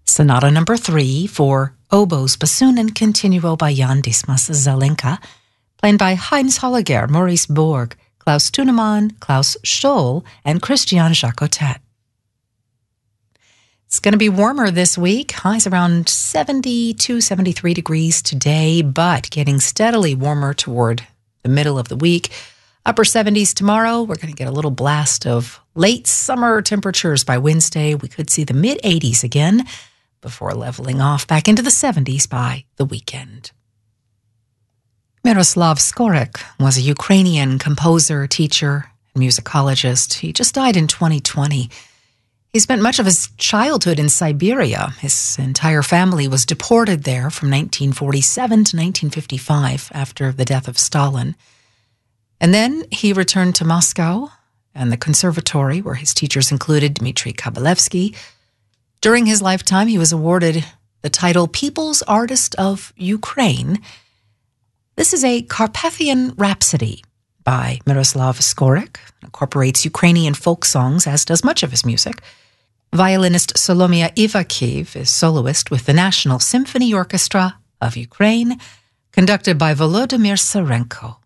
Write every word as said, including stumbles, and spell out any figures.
Sonata number three for oboes, bassoon, and continuo by Jan Dismas Zelenka, played by Heinz Holliger, Maurice Borg, Klaus Tunemann, Klaus Scholl, and Christian Jacotet. It's going to be warmer this week. Highs around seventy-two, seventy-three degrees today, but getting steadily warmer toward the middle of the week. Upper seventies tomorrow. We're going to get a little blast of late summer temperatures by Wednesday. We could see the mid eighties again before leveling off back into the seventies by the weekend. Miroslav Skorik was a Ukrainian composer, teacher, and musicologist. He just died in twenty twenty. He spent much of his childhood in Siberia. His entire family was deported there from nineteen forty-seven to nineteen fifty-five after the death of Stalin. And then he returned to Moscow and the conservatory, where his teachers included Dmitry Kabalevsky. During his lifetime, he was awarded the title People's Artist of Ukraine. This is a Carpathian Rhapsody by Miroslav Skorik. It incorporates Ukrainian folk songs, as does much of his music. Violinist Solomia Ivakhiv is soloist with the National Symphony Orchestra of Ukraine, conducted by Volodymyr Serenko.